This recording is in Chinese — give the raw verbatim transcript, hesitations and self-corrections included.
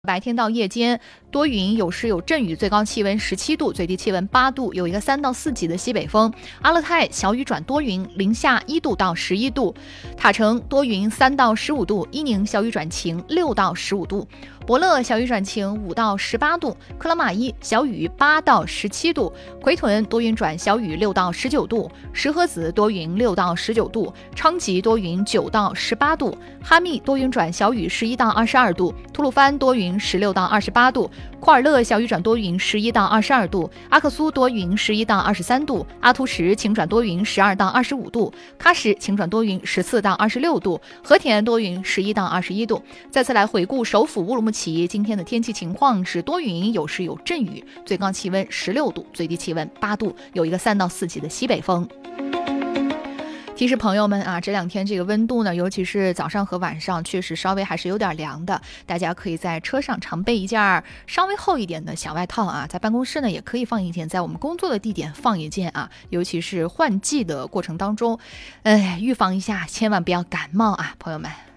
白天到夜间多云，有时有阵雨，最高气温十七度，最低气温八度，有一个三到四级的西北风。阿勒泰小雨转多云，零下一度到十一度。塔城多云三到十五度，伊宁小雨转晴六到十五度。伯乐小雨转晴五到十八度，克拉玛依小雨八到十七度，奎屯多云转小雨六到十九度，石河子多云六到十九度，昌吉多云九到十八度，哈密多云转小雨十一到二十二度，吐鲁番多云十六到二十八度，库尔勒小雨转多云十一到二十二度，阿克苏多云十一到二十三度，阿图什晴转多云十二到二十五度，喀什晴转多云十四到二十六度，和田多云十一到二十一度。再次来回顾首府乌鲁木齐今天的天气情况是多云，有时有阵雨，最高气温十六度，最低气温八度，有一个三到四级的西北风。提示朋友们啊，这两天这个温度呢，尤其是早上和晚上，确实稍微还是有点凉的。大家可以在车上常备一件稍微厚一点的小外套啊，在办公室呢也可以放一件，在我们工作的地点放一件啊。尤其是换季的过程当中，哎，预防一下，千万不要感冒啊，朋友们。